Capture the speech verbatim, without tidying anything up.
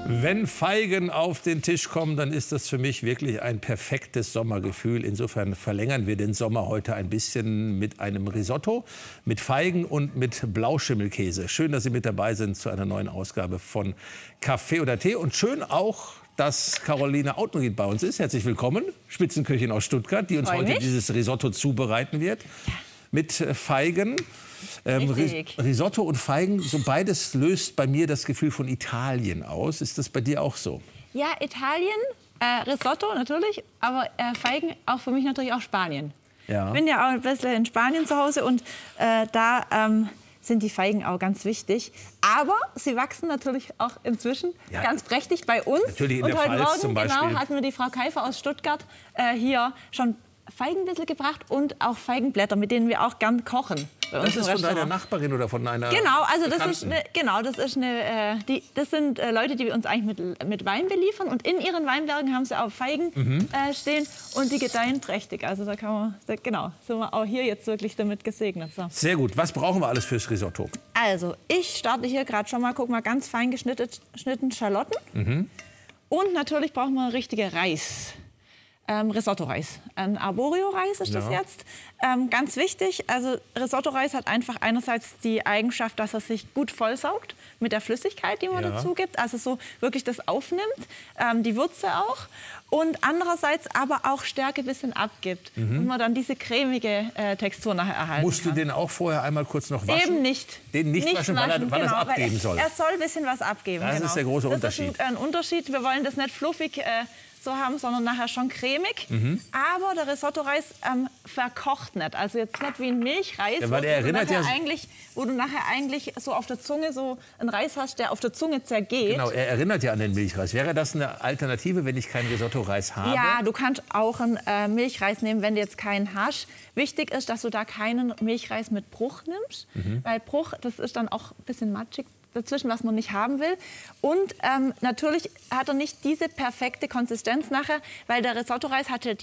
Wenn Feigen auf den Tisch kommen, dann ist das für mich wirklich ein perfektes Sommergefühl. Insofern verlängern wir den Sommer heute ein bisschen mit einem Risotto, mit Feigen und mit Blauschimmelkäse. Schön, dass Sie mit dabei sind zu einer neuen Ausgabe von Kaffee oder Tee. Und schön auch, dass Caroline Autenrieth bei uns ist. Herzlich willkommen, Spitzenköchin aus Stuttgart, die uns Freu heute mich. dieses Risotto zubereiten wird. Mit Feigen. Ähm, Risotto und Feigen, so beides löst bei mir das Gefühl von Italien aus. Ist das bei dir auch so? Ja, Italien, äh, Risotto natürlich, aber äh, Feigen auch für mich natürlich auch Spanien. Ja. Ich bin ja auch ein bisschen in Spanien zu Hause und äh, da ähm, sind die Feigen auch ganz wichtig. Aber sie wachsen natürlich auch inzwischen ja, ganz prächtig bei uns. Natürlich in und der heute Pfalz Morgen zum Beispiel. Genau, hatten wir die Frau Keifer aus Stuttgart äh, hier schon Feigenbüttel gebracht und auch Feigenblätter, mit denen wir auch gern kochen. Das ist von deiner Nachbarin oder von einer Genau, also das ist Bekannten? eine, genau, das ist eine, äh, die, das sind äh, Leute, die wir uns eigentlich mit, mit Wein beliefern und in ihren Weinbergen haben sie auch Feigen Mhm. äh, stehen und die gedeihen prächtig. Also da kann man, da, genau, sind wir auch hier jetzt wirklich damit gesegnet. So. Sehr gut. Was brauchen wir alles fürs Risotto? Also ich starte hier gerade schon mal, guck mal, ganz fein geschnitten, geschnitten Schalotten Mhm. und natürlich brauchen wir richtige Reis. Ähm, Risotto-Reis. Ein Arborio-Reis ist das Ja. jetzt. Ähm, ganz wichtig, also Risotto-Reis hat einfach einerseits die Eigenschaft, dass er sich gut vollsaugt mit der Flüssigkeit, die man Ja. dazu gibt. Also so wirklich das aufnimmt, ähm, die Würze auch. Und andererseits aber auch Stärke ein bisschen abgibt. Mhm. Und man dann diese cremige äh, Textur nachher erhalten Musst du kann. den auch vorher einmal kurz noch waschen? Eben nicht. Den nicht, waschen, weil er, weil er es genau, abgeben weil soll. Er soll ein bisschen was abgeben. Das genau. ist der große das Unterschied. ist ein, ein Unterschied. Wir wollen das nicht fluffig äh, so haben, sondern nachher schon cremig. Mhm. Aber der Risotto-Reis ähm, verkocht nicht. Also jetzt nicht wie ein Milchreis, Ja, weil wo, er du erinnert nachher ja- eigentlich, wo du nachher eigentlich so auf der Zunge so einen Reis hast, der auf der Zunge zergeht. Genau, er erinnert ja an den Milchreis. Wäre das eine Alternative, wenn ich keinen Risotto-Reis habe? Ja, du kannst auch einen äh, Milchreis nehmen, wenn du jetzt keinen hast. Wichtig ist, dass du da keinen Milchreis mit Bruch nimmst, Mhm. weil Bruch, das ist dann auch ein bisschen matschig dazwischen, was man nicht haben will. Und ähm, natürlich hat er nicht diese perfekte Konsistenz nachher, weil der Risotto-Reis hat halt